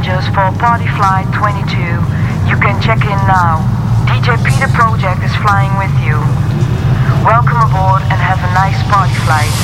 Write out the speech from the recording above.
passengers for Party Flight 22. You can check in now. DJ Peter Project is flying with you. Welcome aboard and have a nice party flight.